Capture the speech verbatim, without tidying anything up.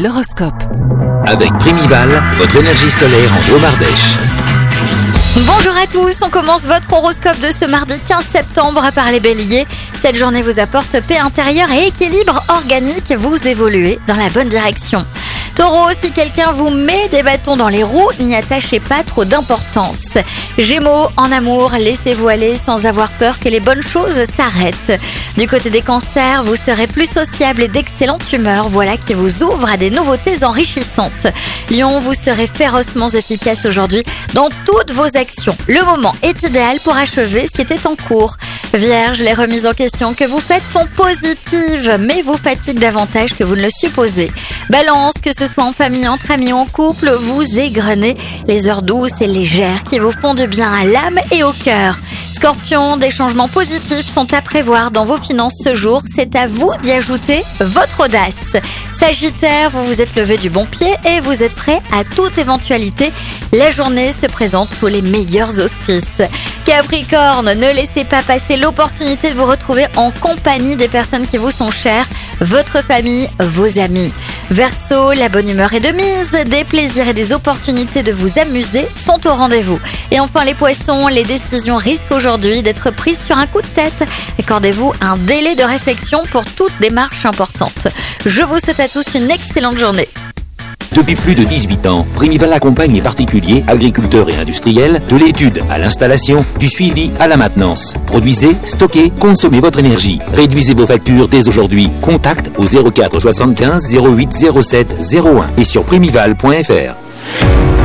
L'horoscope. Avec Primival, votre énergie solaire en Drôme-Ardèche. Bonjour à tous, on commence votre horoscope de ce mardi quinze septembre par les béliers. Cette journée vous apporte paix intérieure et équilibre organique, vous évoluez dans la bonne direction. Taureau, si quelqu'un vous met des bâtons dans les roues, n'y attachez pas trop d'importance. Gémeaux, en amour, laissez-vous aller sans avoir peur que les bonnes choses s'arrêtent. Du côté des cancers, vous serez plus sociable et d'excellente humeur, voilà qui vous ouvre à des nouveautés enrichissantes. Lion, vous serez férocement efficace aujourd'hui dans toutes vos actions. Le moment est idéal pour achever ce qui était en cours. Vierge, les remises en question que vous faites sont positives, mais vous fatiguent davantage que vous ne le supposez. Balance, que ce soit en famille, entre amis ou en couple, vous égrenez les heures douces et légères qui vous font du bien à l'âme et au cœur. Scorpion, des changements positifs sont à prévoir dans vos finances ce jour. C'est à vous d'y ajouter votre audace. Sagittaire, vous vous êtes levé du bon pied et vous êtes prêt à toute éventualité. La journée se présente sous les meilleurs auspices. Capricorne, ne laissez pas passer l'opportunité de vous retrouver en compagnie des personnes qui vous sont chères, votre famille, vos amis. Verseau, la bonne humeur est de mise, des plaisirs et des opportunités de vous amuser sont au rendez-vous. Et enfin les poissons, les décisions risquent aujourd'hui d'être prises sur un coup de tête. Accordez-vous un délai de réflexion pour toute démarche importante. Je vous souhaite à tous une excellente journée. Depuis plus de dix-huit ans, Primival accompagne les particuliers, agriculteurs et industriels de l'étude à l'installation, du suivi à la maintenance. Produisez, stockez, consommez votre énergie. Réduisez vos factures dès aujourd'hui. Contact au zéro quatre soixante-quinze zéro huit zéro sept zéro un et sur primival point f r.